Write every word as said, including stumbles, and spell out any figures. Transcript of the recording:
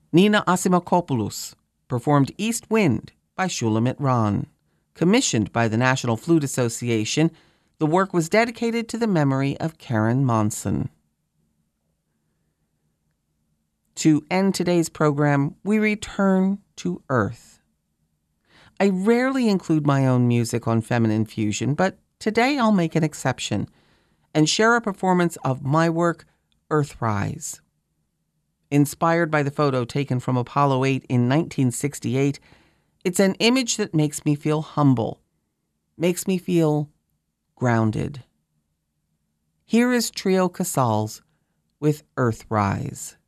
Nina Asimakopoulos performed East Wind by Shulamit Ron. Commissioned by the National Flute Association, the work was dedicated to the memory of Karen Monson. To end today's program, we return to Earth. I rarely include my own music on Feminine Fusion, but today I'll make an exception and share a performance of my work, Earthrise. Inspired by the photo taken from Apollo eight in nineteen sixty-eight, it's an image that makes me feel humble, makes me feel grounded. Here is Trio Casals with Earthrise.